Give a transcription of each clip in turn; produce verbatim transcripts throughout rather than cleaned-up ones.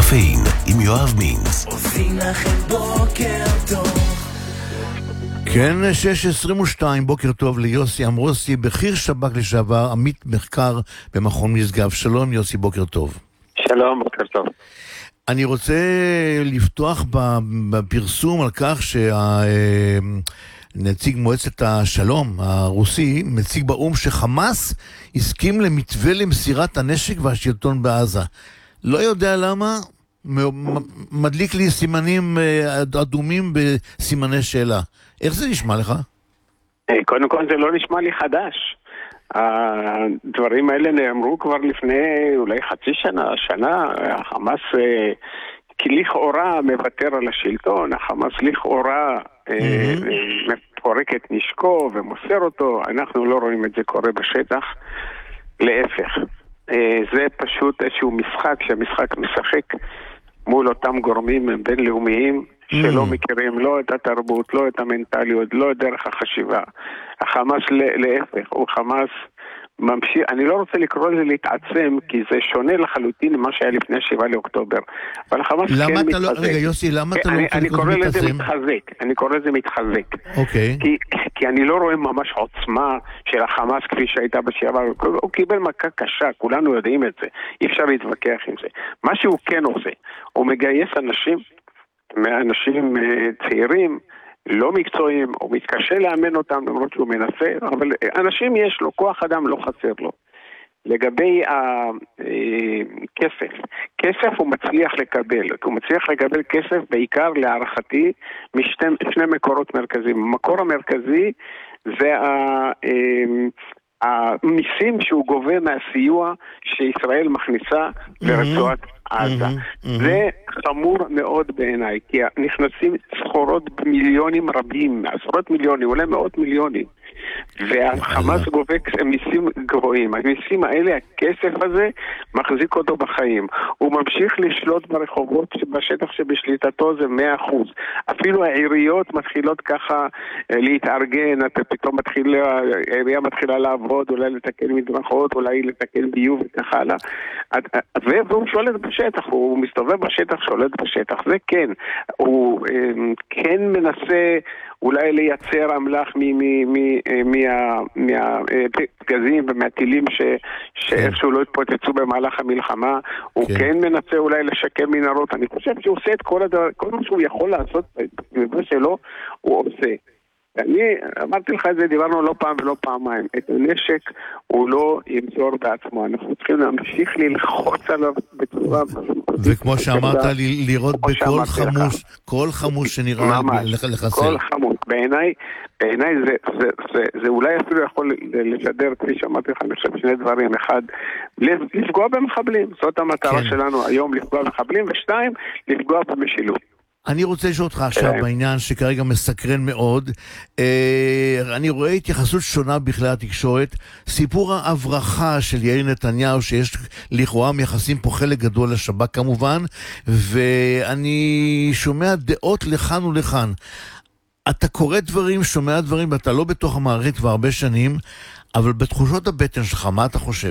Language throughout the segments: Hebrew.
קפאין עם יואב מינץ. עושים לכם בוקר טוב. כן, שש עשרים ושתיים, בוקר טוב ליוסי אמרוסי, בכיר שב"כ לשעבר, עמית מחקר במכון משגב. שלום יוסי, בוקר טוב. שלום, בוקר טוב. אני רוצה לפתוח בפרסום על כך שהנציג מועצת השלום הרוסי מציג באום שחמאס הסכים למתווה למסירת הנשק והשלטון בעזה. לא יודע למה, מדליק לי סימנים אדומים בסימני שאלה. איך זה נשמע לך? קודם כל זה לא נשמע לי חדש. הדברים האלה נאמרו כבר לפני אולי חצי שנה, שנה. החמאס כי לכאורה מוותר על השלטון, החמאס לכאורה מפורק את נשקו ומוסר אותו. אנחנו לא רואים את זה קורה בשטח, להפך. זה פשוט איזשהו משחק שהמשחק משחק מול אותם גורמים בינלאומיים שלא מכירים לא את התרבות, לא את המנטליות, לא את דרך החשיבה. החמאס להפך, הוא חמאס ממשיך, אני לא רוצה לקרוא לזה להתעצם, כי זה שונה לחלוטין ממה שהיה לפני שבעה לאוקטובר. אבל החמאס כן מתחזק. לא, רגע יוסי, למה אתה לא אני קורא לזה מתחזק, אני קורא לזה מתחזק. אוקיי. כי, כי אני לא רואה ממש עוצמה של החמאס כפי שהייתה בשבעה. הוא קיבל מכה קשה, כולנו יודעים את זה. אי אפשר להתווכח עם זה. מה שהוא כן עושה, הוא מגייס אנשים, אנשים צעירים, לא מקצועיים, הוא מתקשה לאמן אותם למרות שהוא מנסה, אבל אנשים יש לו, כוח אדם לא חסר לו. לגבי הכסף, כסף הוא מצליח לקבל, הוא מצליח לקבל כסף בעיקר להערכתי משני מקורות מרכזיים. המקור המרכזי זה המיסים שהוא גובה מהסיוע שישראל מכניסה לרצועת עזה. זה חמור מאוד בעיניי, כי נכנסים סחורות במיליונים רבים, עשרות מיליונים, אולי מאות מיליונים, והחמאס גובה מיסים גבוהים. המיסים האלה, הכסף הזה מחזיק אותו בחיים. הוא ממשיך לשלוט ברחובות בשטח שבשליטתו זה מאה אחוז. אפילו העיריות מתחילות ככה להתארגן, אתה פתאום מתחיל, העירייה מתחילה לעבוד, אולי לתקן מדרכות, אולי לתקן ביוב וכך הלאה. והוא שולט בשטח, הוא מסתובב בשטח, שולט בשטח. זה כן, הוא כן מנסה אולי לייצר אמל"ח מהפגזים ומהטילים שאיכשהו לא התפוצצו במהלך המלחמה. הוא כן מנסה אולי לשקם מנהרות. אני חושב שהוא עושה את כל הדבר, כל מה שהוא יכול לעשות במה שלו, הוא עושה. אני אמרתי לך את זה, דיברנו לא פעם ולא פעמיים. את הנשק הוא לא ימסור בעצמו. אנחנו צריכים להמשיך ללחוץ עליו בצורה... וכמו שאמרת לי, לראות בכל חמוש, כל חמוש שנראה לחסר. כל חמוש. בעיניי, בעיניי זה, זה, זה, זה אולי אפילו יכול לשדר, כפי שאמרתי לך, אני חושב שני דברים. אחד, לפגוע במחבלים. זאת המטרה שלנו היום, לפגוע במחבלים, ושתיים, לפגוע במשילות. אני רוצה לשאול אותך עכשיו בעניין שכרגע מסקרן מאוד. אני רואה התייחסות שונה בכלי התקשורת, סיפור ההברחה של יאיר נתניהו, שיש לכאורה מייחסים פה חלק גדול לשב"כ כמובן, ואני שומע דעות לכאן ולכאן. אתה קורא דברים, שומע דברים, ואתה לא בתוך המערכת כבר הרבה שנים, אבל בתחושות הבטן שלך, מה אתה חושב?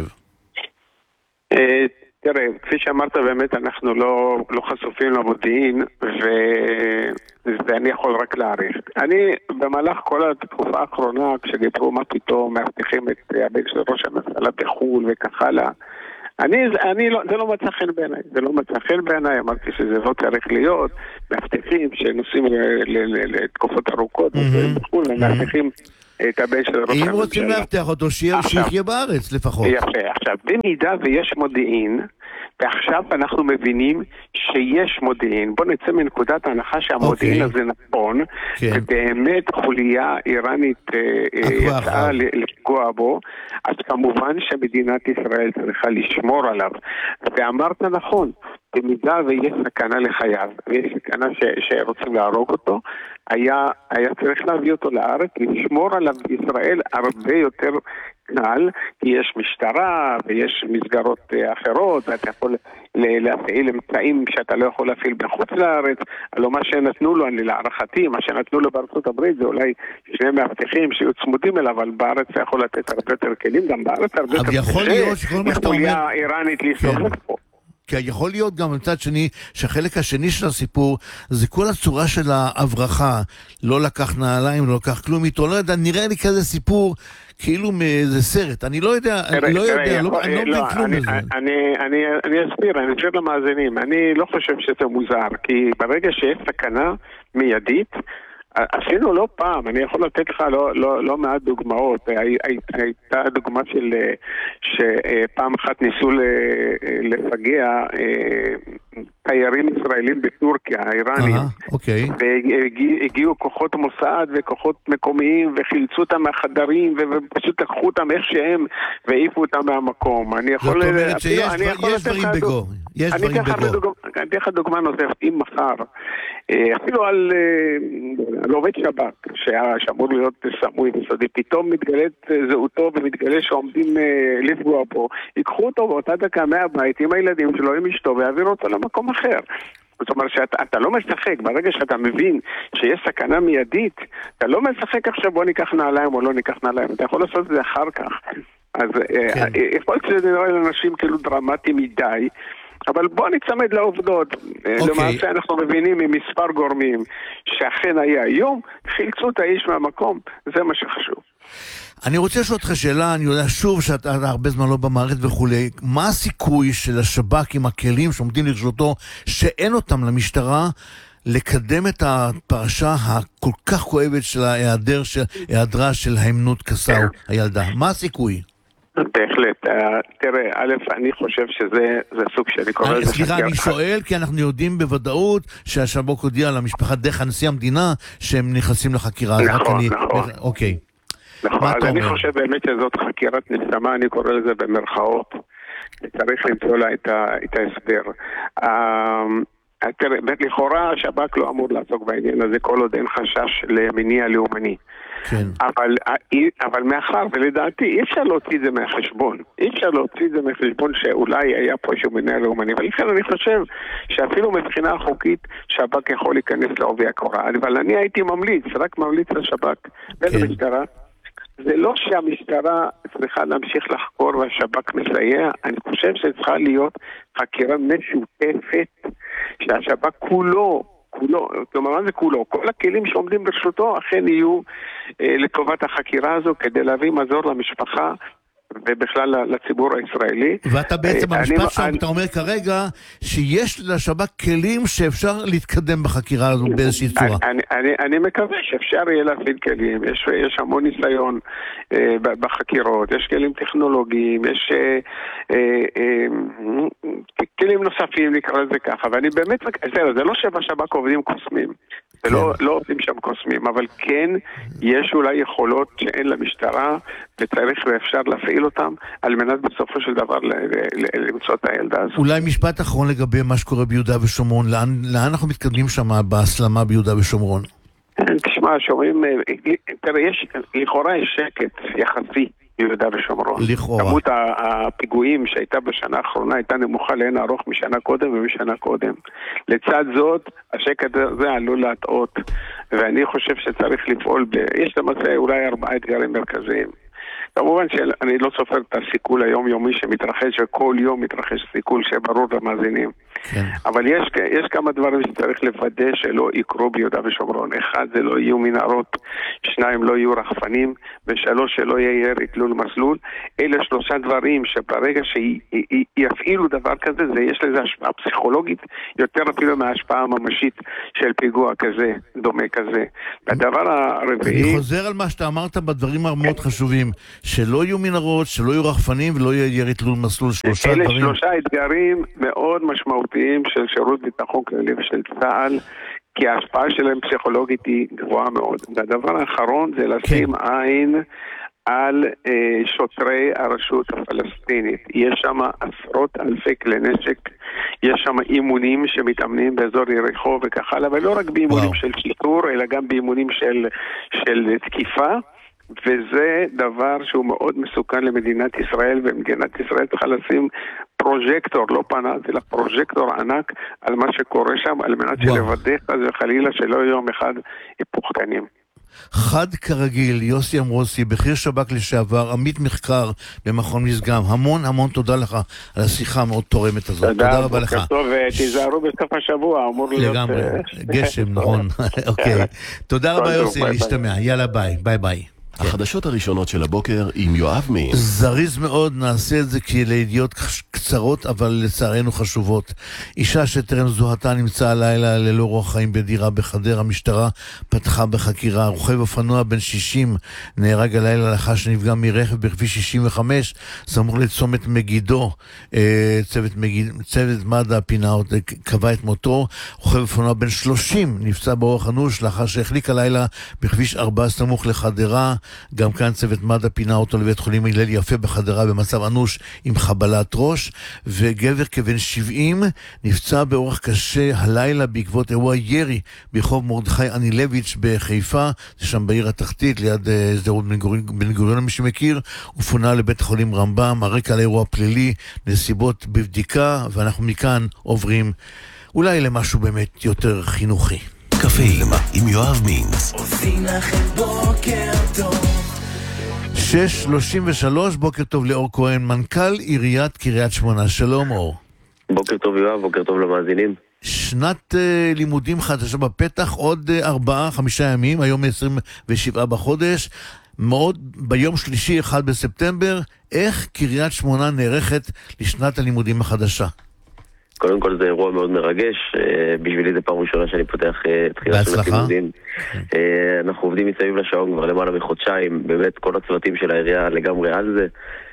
תראה, כפי שאמרת באמת אנחנו לא, לא חשופים למודיעין ו... ואני יכול רק להעריך. אני במהלך כל התקופה האחרונה כשדיברו מה פתאום מאבטחים את הבן של ראש הממשלה בחול וכך הלאה, אני, אני לא, זה לא מצא חן בעיניי, זה לא מצא חן בעיניי, אמרתי שזה לא צריך להיות, מאבטחים שנוסעים לתקופות ארוכות בחול ומאבטחים את הבן של ראש הממשלה. אם רוצים להבטח אותו, שיחיה בארץ לפחות. יפה, עכשיו, במידה ויש מודיעין, ועכשיו אנחנו מבינים שיש מודיעין, בוא נצא מנקודת ההנחה שהמודיעין הזה נכון, ובאמת חוליה איראנית יצאה לפגוע בו, אז כמובן שמדינת ישראל צריכה לשמור עליו. ואמרת נכון, במידה ויש סכנה לחייו, ויש סכנה שרוצים להרוג אותו, היה, היה צריך להביא אותו לארץ, לשמור עליו בישראל הרבה יותר קל, כי יש משטרה ויש מסגרות אחרות, ואתה יכול להפעיל אמצעים שאתה לא יכול להפעיל בחוץ לארץ. הלוא מה שנתנו לו, אני להערכתי, מה שנתנו לו בארצות הברית זה אולי שני מאבטחים שיהיו צמודים אליו, אבל בארץ זה יכול לתת הרבה יותר כלים, גם בארץ הרבה יותר קשה, יכולה איראנית להסתובב פה. כי יכול להיות גם מצד שני, שהחלק השני של הסיפור, זה כל הצורה של ההברחה. לא לקח נעליים, לא לקח כלום איתו, לא יודע, נראה לי כזה סיפור, כאילו מאיזה סרט. אני לא יודע, אני לא יודע, אני לא מבין כלום בזה. אני אסביר, אני אסביר למאזינים. אני לא חושב שזה מוזר, כי ברגע שיש סכנה מיידית, עשינו לא פעם, אני יכול לתת לך לא, לא, לא מעט דוגמאות. הייתה דוגמה של שפעם אחת ניסו לפגע תיירים ישראלים בטורקיה, האיראנים. אוקיי. והגיעו כוחות מוסד וכוחות מקומיים וחילצו אותם מהחדרים ופשוט לקחו אותם איך שהם והעיפו אותם מהמקום. אני יכול... זאת אומרת שיש דברים בגו. יש דברים בגו. אני אתן לך דוגמה נוספת, אם מחר, אפילו על עובד שב"כ, שאמור להיות סמוי וסודי, פתאום מתגלית זהותו ומתגלה שעומדים לפגוע פה, ייקחו אותו באותה דקה מהבית עם הילדים שלו, עם אשתו, ויעבירו אותו למקום אחר. זאת אומרת שאתה לא משחק, ברגע שאתה מבין שיש סכנה מיידית, אתה לא משחק עכשיו בוא ניקח נעליים או לא ניקח נעליים, אתה יכול לעשות את זה אחר כך. אז יכול להיות שזה נראה לאנשים כאילו דרמטי מדי, אבל בוא נצמד לעובדות. Okay. למעשה אנחנו מבינים ממספר גורמים שאכן היה היום, חילצו את האיש מהמקום, זה מה שחשוב. אני רוצה לשאול אותך שאלה, אני יודע שוב שאתה הרבה זמן לא במערכת וכולי, מה הסיכוי של השב"כ עם הכלים שעומדים לרשותו, שאין אותם למשטרה, לקדם את הפרשה הכל כך כואבת של ההיעדר, של, ההיעדרה של האמנות קסאו, הילדה? מה הסיכוי? בהחלט, תראה, א', אני חושב שזה סוג שאני קורא לזה... סליחה, אני שואל, כי אנחנו יודעים בוודאות שהשב"כ הודיע למשפחה דרך נשיא המדינה שהם נכנסים לחקירה. נכון, נכון. אוקיי. נכון, אז אני חושב באמת שזאת חקירת נשמה, אני קורא לזה במרכאות. צריך למצוא לה את ההסבר. תראה, לכאורה השב"כ לא אמור לעסוק בעניין הזה כל עוד אין חשש למניע לאומני. כן. אבל, אבל מאחר, ולדעתי, אי אפשר להוציא את זה מהחשבון. אי אפשר להוציא את זה מהחשבון שאולי היה פה איזשהו מניע לאומני. ולכן אני חושב שאפילו מבחינה החוקית, שב"כ יכול להיכנס לעובי הקורה. אבל אני הייתי ממליץ, רק ממליץ לשב"כ ולמשטרה. זה לא שהמשטרה צריכה להמשיך לחקור והשב"כ מסייע. אני חושב שצריכה להיות חקירה משותפת, שהשב"כ כולו, כולו, כלומר מה זה כולו? כל הכלים שעומדים ברשותו אכן יהיו אה, לטובת החקירה הזו כדי להביא מזור למשפחה ובכלל לציבור הישראלי. ואתה בעצם במשפט שם, אתה אומר כרגע שיש לשב"כ כלים שאפשר להתקדם בחקירה הזו באיזושהי צורה. אני, אני, אני מקווה שאפשר יהיה להפעיל כלים, יש, יש המון ניסיון אה, בחקירות, יש כלים טכנולוגיים, יש אה, אה, אה, כלים נוספים נקרא לזה ככה, ואני באמת, זה, זה לא שבשב"כ עובדים קוסמים, זה לא, לא עובדים שם קוסמים, אבל כן יש אולי יכולות שאין למשטרה וצריך ואפשר להפעיל אותם על מנת בסופו של דבר למצוא את הילדה הזאת. אולי משפט אחרון לגבי מה שקורה ביהודה ושומרון, לאן, לאן אנחנו מתקדמים שם בהסלמה ביהודה ושומרון? תשמע, שומעים, תראה, יש, לכאורה יש שקט יחסי ביהודה ושומרון. לכאורה. כמות הפיגועים שהייתה בשנה האחרונה הייתה נמוכה לאין ארוך משנה קודם ומשנה קודם. לצד זאת, השקט הזה עלול להטעות, ואני חושב שצריך לפעול, ב... יש למעשה אולי ארבעה אתגרים מרכזיים. כמובן שאני לא סופר את הסיכול היומיומי שמתרחש, וכל יום מתרחש סיכול שברור למאזינים. כן. אבל יש, יש כמה דברים שצריך לוודא שלא יקרו ביהודה ושומרון. אחד, זה לא יהיו מנהרות, שניים, לא יהיו רחפנים, ושלוש, שלא יהיה ירי תלול מסלול. אלה שלושה דברים שברגע שיפעילו דבר כזה, זה יש לזה השפעה פסיכולוגית, יותר אפילו מההשפעה הממשית של פיגוע כזה, דומה כזה. הדבר הרביעי... אני חוזר על מה שאתה אמרת בדברים המאוד חשובים, שלא יהיו מנהרות, שלא יהיו רחפנים, ולא יהיה ירי תלול מסלול. שלושה אלה דברים... שלושה אתגרים מאוד משמעותיים של שירות ביטחון כללי ושל צה"ל, כי ההשפעה שלהם פסיכולוגית היא גבוהה מאוד. והדבר האחרון זה לשים כן. עין על אה, שוטרי הרשות הפלסטינית. יש שם עשרות אלפי כלי נשק, יש שם אימונים שמתאמנים באזור יריחו וכך הלאה, ולא רק באימונים וואו. של שיטור, אלא גם באימונים של, של תקיפה. וזה דבר שהוא מאוד מסוכן למדינת ישראל, ומדינת ישראל צריכה לשים פרוז'קטור, לא פנס, אלא פרוז'קטור ענק על מה שקורה שם, על מנת שלוודא אז וחלילה שלא יום אחד היפוך קנים. חד כרגיל, יוסי אמרוסי, בכיר שב"כ לשעבר, עמית מחקר במכון משגם. המון המון תודה לך על השיחה המאוד תורמת הזאת. תודה רבה לך. טוב, תיזהרו בסוף השבוע, אמור להיות... לגמרי, גשם, נכון. אוקיי. תודה רבה יוסי, להשתמע. יאללה ביי, ביי ביי. החדשות הראשונות של הבוקר עם יואב מין. זריז מאוד, נעשה את זה כי לידיעות קצרות אבל לצערנו חשובות. אישה שטרם זוהתה נמצאה הלילה ללא רוח חיים בדירה בחדרה. המשטרה פתחה בחקירה. רוכב אופנוע בן שישים נהרג הלילה לאחר שנפגע מרכב בכביש שישים וחמש סמוך לצומת מגידו. צוות, מגיד, צוות מד"א פינה קבע את מותו. רוכב אופנוע בן שלושים נפצע באורח אנוש לאחר שהחליק הלילה בכביש ארבע סמוך לחדרה. גם כאן צוות מד"א פינה אותו לבית חולים הלל יפה בחדרה במצב אנוש עם חבלת ראש. וגבר כבן שבעים נפצע באורח קשה הלילה בעקבות אירוע ירי ברחוב מרדכי אנילביץ' בחיפה, זה שם בעיר התחתית ליד שדרות בן גוריון מי שמכיר. הוא פונה לבית חולים רמב"ם. הרקע לאירוע פלילי, נסיבות בבדיקה, ואנחנו מכאן עוברים אולי למשהו באמת יותר חינוכי. קפאים עם יואב מינס. עושים לכם בוקר טוב. שש שלושים ושלוש, בוקר טוב לאור כהן, מנכ"ל עיריית קריית שמונה. שלום אור. בוקר טוב יואב, בוקר טוב למאזינים. שנת uh, לימודים חדשה בפתח, עוד uh, ארבעה, חמישה ימים, היום עשרים ושבעה בחודש, מאוד ביום שלישי, אחד בספטמבר. איך קריית שמונה נערכת לשנת הלימודים החדשה? קודם כל זה אירוע מאוד מרגש, בשבילי זה פעם ראשונה שאני פותח תחילה של הלימודים. אנחנו עובדים מסביב לשעון כבר למעלה מחודשיים, באמת כל הצוותים של העירייה לגמרי על זה,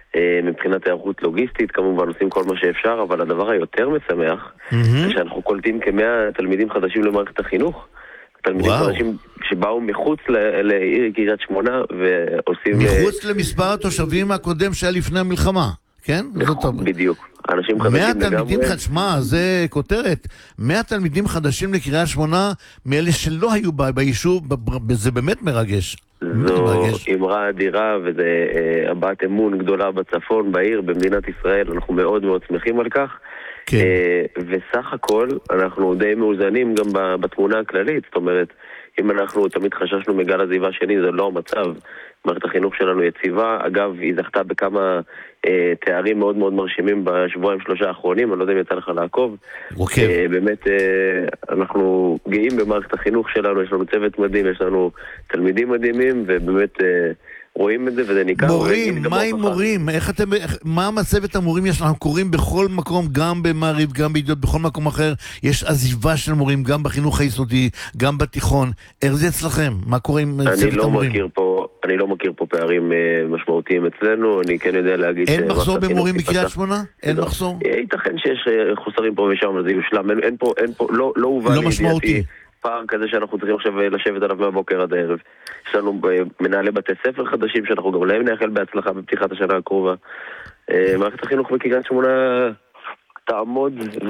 מבחינת היערכות לוגיסטית כמובן עושים כל מה שאפשר, אבל הדבר היותר משמח זה שאנחנו קולטים כמאה תלמידים חדשים למערכת החינוך, תלמידים חדשים שבאו מחוץ לעיר קריית שמונה ועושים... מחוץ למספר התושבים הקודם שהיה לפני המלחמה, כן? בדיוק. אנשים חדשים לגמרי. מאה תלמידים חדשמה, זה כותרת. מאה תלמידים חדשים לקריית שמונה, מאלה שלא היו ביישוב, זה באמת מרגש. זו אמרה אדירה, וזה הבעת אמון גדולה בצפון, בעיר, במדינת ישראל. אנחנו מאוד מאוד שמחים על כך. כן. וסך הכל, אנחנו די מאוזנים גם בתמונה הכללית. זאת אומרת, אם אנחנו תמיד חששנו מגל עזיבה שני, זה לא המצב. מערכת החינוך שלנו יציבה. אגב, היא זכתה בכמה אה, תארים מאוד מאוד מרשימים בשבועיים שלושה האחרונים. אני לא יודע אם יצא לך לעקוב. אוקיי. אה, באמת, אה, אנחנו גאים במערכת החינוך שלנו. יש לנו צוות מדהים, יש לנו תלמידים מדהימים, ובאמת אה, רואים את זה, וזה ניכר. מורים, מה עם מורים? איך אתם, איך, מה מצבת המורים יש? אנחנו קוראים בכל מקום, גם במעריב, גם בידיעות, בכל מקום אחר. יש עזיבה של מורים, גם בחינוך היסודי, גם בתיכון. איך זה אצלכם? מה קורה עם צוות לא המורים? מכיר פה, אני לא מכיר פה פערים משמעותיים אצלנו, אני כן יודע להגיד... אין מחסור במורים בקריית שמונה? אין מחסור? ייתכן שיש חוסרים פה ושם, אבל זה יושלם. אין פה, אין פה, לא, לא הובא לידיעתי פער כזה שאנחנו צריכים עכשיו לשבת עליו מהבוקר עד הערב. יש לנו מנהלי בתי ספר חדשים שאנחנו גם להם נאחל בהצלחה בפתיחת השנה הקרובה. מערכת החינוך בקריית שמונה תעמוד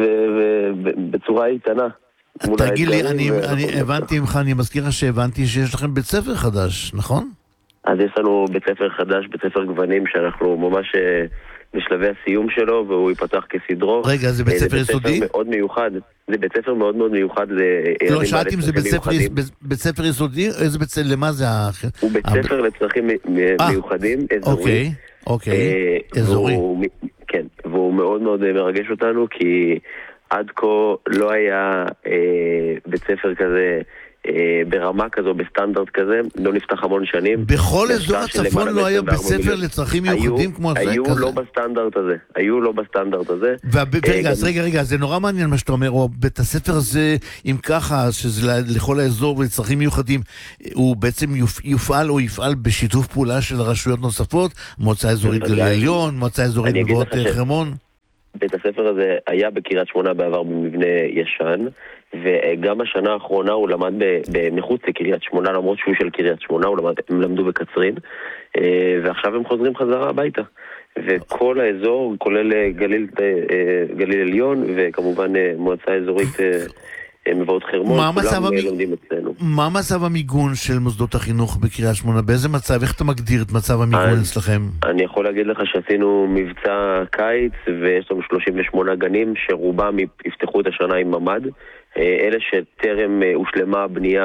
בצורה איתנה. תגיד לי, אני הבנתי ממך, אני מזכיר שהבנתי שיש לכם בית ספר חדש, נכון? אז יש לנו בית ספר חדש, בית ספר גוונים, שאנחנו ממש בשלבי הסיום שלו, והוא ייפתח כסדרו. רגע, זה בית ספר יסודי? זה בית ספר מאוד מיוחד. זה בית ספר מאוד מאוד מיוחד. לא, שאלתי אם זה בית ספר יסודי, איזה בית ספר, למה זה? הוא בית ספר לצרכים מיוחדים, אזורי. אוקיי, אוקיי, אזורי. כן, והוא מאוד מאוד מרגש אותנו, כי עד כה לא היה בית ספר כזה, ברמה כזו, בסטנדרט כזה, לא נפתח המון שנים. בכל אזור הצפון לא היה בית ספר לצרכים מיוחדים כמו זה? היו לא בסטנדרט הזה, היו לא בסטנדרט הזה. רגע, אז רגע, רגע, זה נורא מעניין מה שאתה אומר, בית הספר הזה, אם ככה, שזה לכל האזור ולצרכים מיוחדים, הוא בעצם יופעל או יפעל בשיתוף פעולה של רשויות נוספות, מועצה אזורית גליל עליון, מועצה אזורית מבואות חרמון? בית הספר הזה היה בקריית שמונה בעבר במבנה ישן, וגם השנה האחרונה הוא למד מחוץ לקריית שמונה, למרות שהוא של קריית שמונה, הם למדו בקצרין, ועכשיו הם חוזרים חזרה הביתה. וכל האזור, כולל גליל, גליל עליון, וכמובן מועצה אזורית מבואות חרמון, כולם לומדים אצלנו. מה מצב המיגון של מוסדות החינוך בקריית שמונה? באיזה מצב? איך אתה מגדיר את מצב המיגון אצלכם? אני יכול להגיד לך שעשינו מבצע קיץ, ויש לנו שלושים ושמונה גנים, שרובם יפתחו את השנה עם ממד. אלה שטרם הושלמה הבנייה,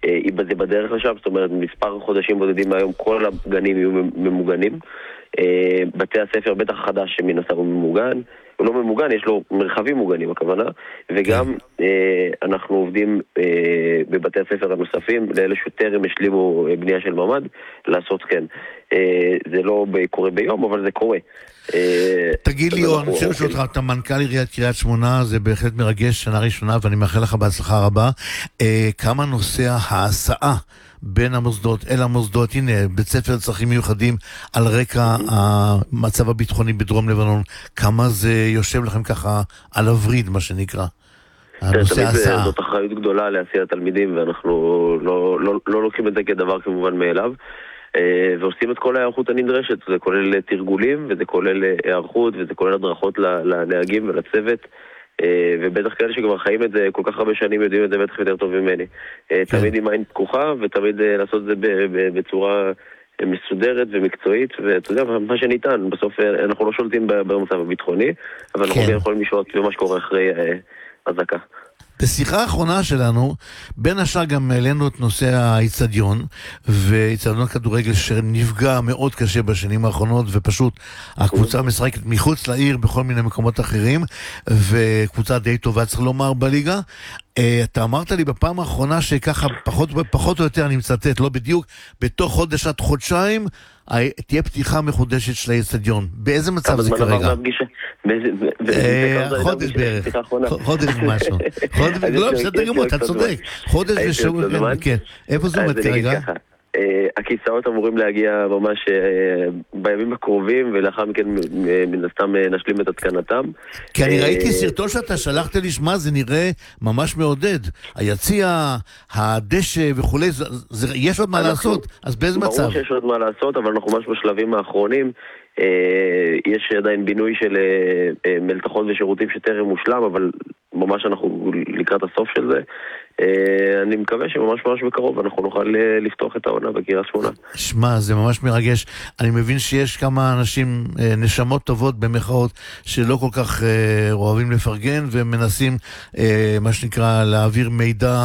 זה בדרך לשם, זאת אומרת, מספר חודשים בודדים מהיום כל הגנים יהיו ממוגנים. בתי הספר, בטח חדש שמן הסתם הוא ממוגן, הוא לא ממוגן, יש לו מרחבים מוגנים הכוונה, וגם אה, אנחנו עובדים אה, בבתי הספר הנוספים, לאלה שטרם השלימו בנייה של ממ"ד, לעשות כן. אה, זה לא קורה ביום, אבל זה קורה. אה, תגיד לי, אני חושב שאותך, אתה מנכ"ל עיריית קריית שמונה, זה בהחלט מרגש, שנה ראשונה, ואני מאחל לך בהצלחה רבה. אה, כמה נושא ההסעה בין המוסדות אל המוסדות, הנה, בית ספר צרכים מיוחדים על רקע המצב הביטחוני בדרום לבנון, כמה זה יושב לכם ככה על הוריד, מה שנקרא, הנושא ההסעה. זאת אחריות גדולה להסיע התלמידים, ואנחנו לא, לא, לא לוקחים את זה כדבר כמובן מאליו, ועושים את כל ההיערכות הנדרשת, זה כולל תרגולים, וזה כולל היערכות, וזה כולל הדרכות לנהגים ולצוות, ובטח כאלה שכבר חיים את זה כל כך הרבה שנים יודעים את זה בטח יותר טוב ממני. תמיד עם עין פקוחה ותמיד לעשות את זה בצורה מסודרת ומקצועית, ואתה יודע, מה שניתן, בסוף אנחנו לא שולטים במצב הביטחוני, אבל אנחנו יכולים לשלוט במה שקורה אחרי הזקה. בשיחה האחרונה שלנו, בין השאר גם העלינו את נושא האיצטדיון, ואיצטדיון כדורגל שנפגע מאוד קשה בשנים האחרונות, ופשוט הקבוצה משחקת מחוץ לעיר בכל מיני מקומות אחרים, וקבוצה די טובה צריך לומר בליגה. אתה אמרת לי בפעם האחרונה שככה פחות, פחות או יותר אני מצטט, לא בדיוק, בתוך חודש עד חודשיים תהיה פתיחה מחודשת של האיצטדיון. באיזה מצב זה כרגע? חודש בערך, חודש משהו. לא, בסדר גמור, אתה צודק. חודש ושבוע, כן. איפה זה עומד כרגע? הכיסאות אמורים להגיע ממש בימים הקרובים, ולאחר מכן מן הסתם נשלים את התקנתם. כי אני ראיתי סרטון שאתה שלחת לי, שמה, זה נראה ממש מעודד. היציע, הדשא וכו', יש עוד מה לעשות, אז באיזה מצב? ברור שיש עוד מה לעשות, אבל אנחנו ממש בשלבים האחרונים. יש עדיין בינוי של מלתחות ושירותים שטרם מושלם, אבל ממש אנחנו לקראת הסוף של זה. אני מקווה שממש ממש בקרוב אנחנו נוכל לפתוח את העונה בקריית שמונה. שמע, זה ממש מרגש. אני מבין שיש כמה אנשים, נשמות טובות במחאות, שלא כל כך אוהבים לפרגן, ומנסים, מה שנקרא, להעביר מידע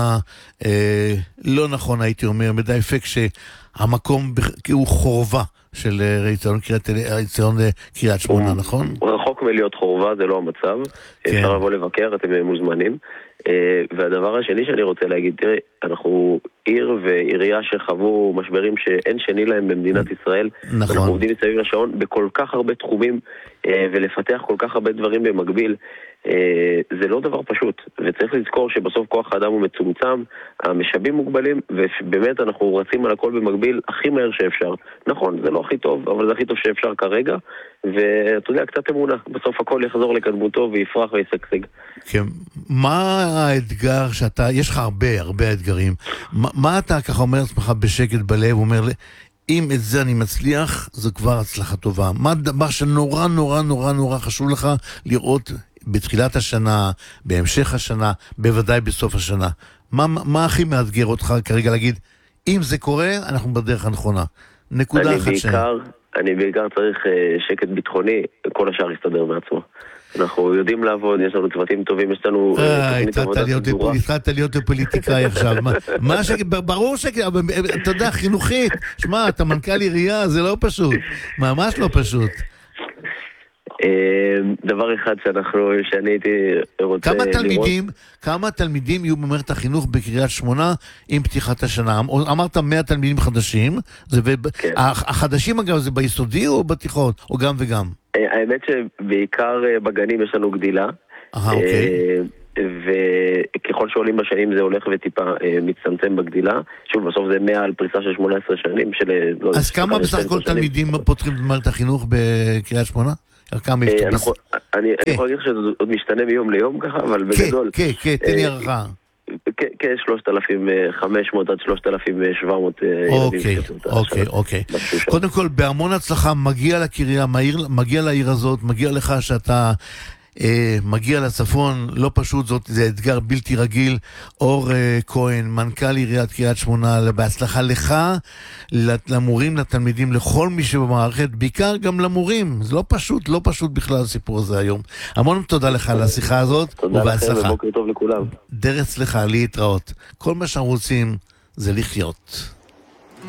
לא נכון, הייתי אומר, מידע אפק שהמקום הוא חורבה של איצטדיון קריית שמונה, נכון? הוא רחוק מלהיות חורבה, זה לא המצב. אפשר לבוא לבקר, אתם מוזמנים. והדבר השני שאני רוצה להגיד, תראי, אנחנו עיר ועירייה שחוו משברים שאין שני להם במדינת ישראל. נכון. אנחנו עובדים מסביב לשעון בכל כך הרבה תחומים, ולפתח כל כך הרבה דברים במקביל. זה לא דבר פשוט, וצריך לזכור שבסוף כוח האדם הוא מצומצם, המשאבים מוגבלים, ובאמת אנחנו רצים על הכל במקביל הכי מהר שאפשר. נכון, זה לא הכי טוב, אבל זה הכי טוב שאפשר כרגע, ואתה יודע, קצת אמונה, בסוף הכל יחזור לקדמותו ויפרח ויסגשג. כן, מה האתגר שאתה, יש לך הרבה, הרבה אתגרים, מה, מה אתה ככה אומר לעצמך בשקט בלב, אומר לי, אם את זה אני מצליח, זו כבר הצלחה טובה. מה הדבר שנורא נורא נורא נורא חשוב לך לראות בתחילת השנה, בהמשך השנה, בוודאי בסוף השנה? מה, מה הכי מאתגר אותך כרגע להגיד, אם זה קורה, אנחנו בדרך הנכונה? נקודה אחת ש... אני בעיקר צריך שקט ביטחוני, כל השאר יסתדר מעצמו. אנחנו יודעים לעבוד, יש לנו צוותים טובים, יש לנו תוכנית עבודה סדורה. התחלת להיות פוליטיקאי עכשיו. ברור שאתה יודע, חינוכית, שמע, אתה מנכ"ל עירייה, זה לא פשוט. ממש לא פשוט. דבר אחד שאנחנו, שאני הייתי רוצה לראות... כמה תלמידים, כמה תלמידים יהיו במערכת החינוך בקריית שמונה עם פתיחת השנה? אמרת מאה תלמידים חדשים, החדשים אגב זה ביסודי או בתיכון, או גם וגם? האמת שבעיקר בגנים יש לנו גדילה. אה, אוקיי. וככל שעולים בשנים זה הולך וטיפה מצטמצם בגדילה. שוב, בסוף זה מאה על פריסה של שמונה עשרה שנים. אז כמה בסך הכל תלמידים פותחים במערכת החינוך בקריית שמונה? אני יכול להגיד שזה עוד משתנה מיום ליום ככה, אבל בגדול... כן, כן, תן לי ערכה. כ-שלושת אלפים וחמש מאות עד שלושת אלפים ושבע מאות ילדים. אוקיי, אוקיי. קודם כל, בהמון הצלחה, מגיע לקריה, מגיע לעיר הזאת, מגיע לך שאתה... מגיע לצפון, לא פשוט, זאת, זה אתגר בלתי רגיל. אור כהן, מנכ"ל עיריית קריית שמונה, בהצלחה לך, למורים, לתלמידים, לכל מי שבמערכת, בעיקר גם למורים. זה לא פשוט, לא פשוט בכלל הסיפור הזה היום. המון תודה לך על השיחה הזאת, תודה לכם ובוקר טוב לכולם. דרך סליחה, להתראות. כל מה שאנחנו רוצים זה לחיות.